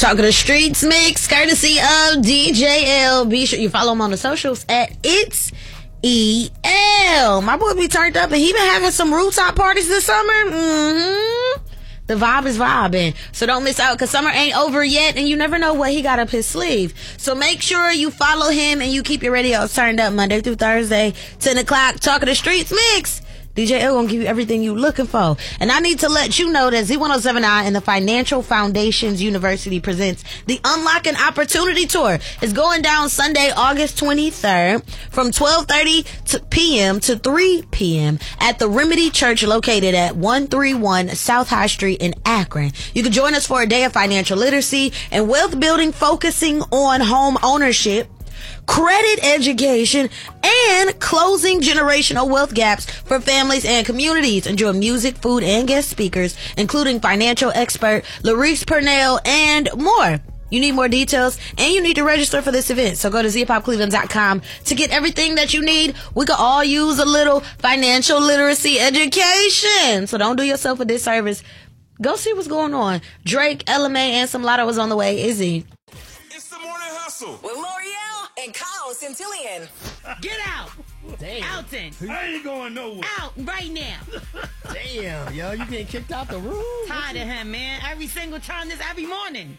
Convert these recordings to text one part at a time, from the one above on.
Talk of the Streets mix, courtesy of DJ L. Be sure you follow him on the socials at It's EL. My boy be turned up and he been having some rooftop parties this summer. The vibe is vibing. So don't miss out because summer ain't over yet and you never know what he got up his sleeve. So make sure you follow him and you keep your radios turned up Monday through Thursday, 10 o'clock. Talk of the Streets mix. DJ L gonna give you everything you looking for. And I need to let you know that Z1079 and the Financial Foundations University presents the Unlocking Opportunity Tour. It's going down Sunday, August 23rd from 12:30 p.m. to 3 p.m. at the Remedy Church located at 131 South High Street in Akron. You can join us for a day of financial literacy and wealth building focusing on home ownership, credit education, and closing generational wealth gaps for families and communities. Enjoy music, food, and guest speakers, including financial expert Larice Purnell and more. You need more details and you need to register for this event. So go to zhiphopcleveland.com to get everything that you need. We could all use a little financial literacy education. So don't do yourself a disservice. Go see what's going on. Drake, LMA, and some Lotto is on the way. Izzy. It's the morning hustle With L'Oreal and Kyle Centillion. Get out! Damn. Alton! I ain't going nowhere. Out right now! Damn, yo, you getting kicked out the room? Tired of him, man. Every single time this every morning.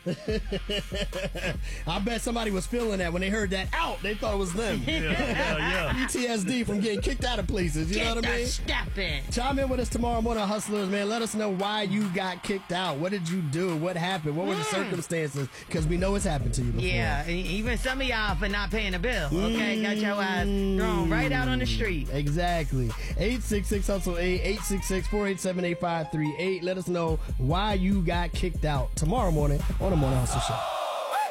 I bet somebody was feeling that when they heard that out. They thought it was them. Yeah. PTSD from getting kicked out of places. You know what I mean? Step in. Chime in with us tomorrow morning, Hustlers, man. Let us know why you got kicked out. What did you do? What happened? What were the circumstances? Because we know it's happened to you before. Yeah, even some of y'all for not paying the bill. Okay, got your ass thrown right out on the street. Exactly. 866-HUSTLE-8, 866-487-8538. Let us know why you got kicked out tomorrow morning on the Morning Hustle Show.